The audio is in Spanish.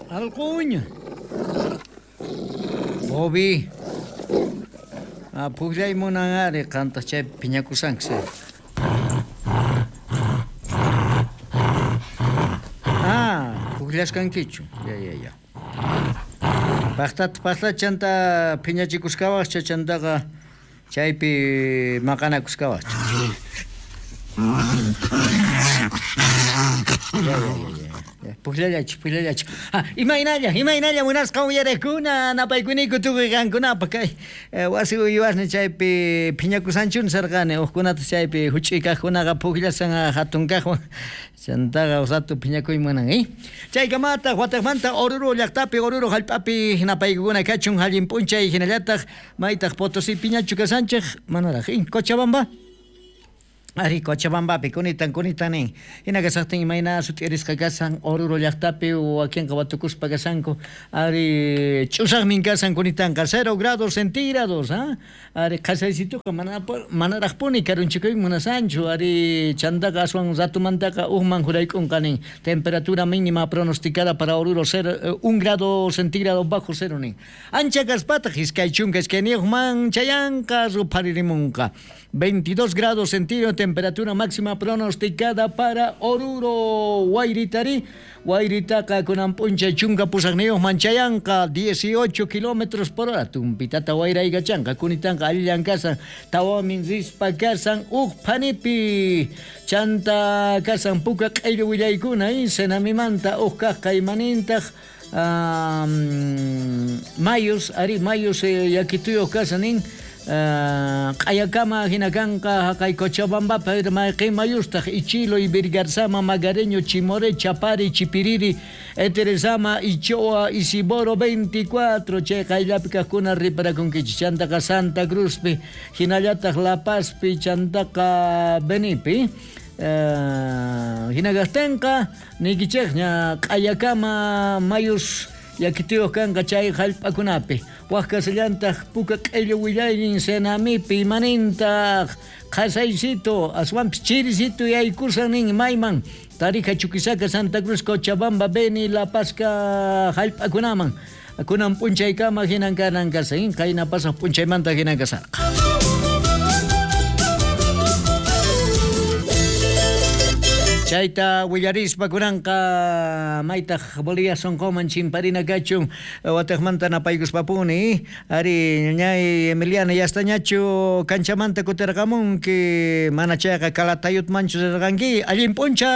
Alcuña. Obi. Puglay mo na nga rin kanta siya pinyakusang siya. Puglas kang kichu. Ya. Pastat chanta piñachikuskawach chantaqa chaypi maqanakuskawach. Ya. Pugllallachu. Imaynalla munasqa uyarakuna napaykuniku tukuy kankunapa kay wasi uywasni chaypi phiñakusanchun sarqani uqkunata chaypi huch'uy kaqkunaqa pugllasan hatun kaqwan chantaqa usatu phiñakuymunan chaykamata Guatemanta Oruro llaqtapi Oruro hallp'api napaykuna kachun hallin p'unchay hinallataq maytaq Potosí piñachu kasanchik manaraq Cochabamba Ari Cochabambapi kunitanin hinaqa saqtin imayna sutirisqa kasan Oruro llaqtapi wakinqa Watukuspa kasanku ari ch'usaqmin kasan kunitanqa 0 grados centígrados ari qasaysituqa manaraqpuni karunchikuy munasanchu ari chantaqa aswan ratumantaqa uqman jurayk'unqanin temperatura mínima pronosticada para Oruro 1 grado centígrado bajo cero nin ancha kaspataq iskay chunka iskayniyuqman chayanqa ruparirimunqa 22 grados centígrados temperatura máxima pronosticada para Oruro Wairitaqa kunan p'unchay chunka pusaqniyuq manchayanqa 18 kilómetros por hora tumpitata wayrayqa chanqa kunitanqa allillan kasan tawamin rispa kasan uqpanipi chanta kasan puka q'aylu willaykuna senamimanta uq kaqqa imanintaq mayus yakituyuq kasanin Qayakama hinakanqa kay Cochabamba mayqi mayustaq Ichilo Ibirgarzama Magareño Chimore Chapari Chipiriri Eteresama Ichoa Isiboro 24 chay qayllapi kaqkuna riparakunkichik chantaqa Santa Cruzpi hinallataq La Pazpi chantaqa Benipi hinaqaqtinqa nikichikña Qayakama mayus yakituyuq kanqa chay hallp'akunapi waqkasallantaq puka q'illu willaynin senamipi imanintaq qasaysito aswanpis chirisito yaykusan nin mayman tarija Chuquisaca Santa Cruz Cochabamba Beni La Pazqa hallp'akunaman kunan p'unchaykama hinankanan kasan qayna pasaq p'unchaymanta hinankasarqa chayta willarispa kunanqa maytaq Bolivia sonqoman chimparina kachun wataqmanta napaykuspapuni ari ñay Emiliana yastañachu kanchamanta kutirqamunki mana chayqa kalatayutmanchu rirqanki allin p'uncha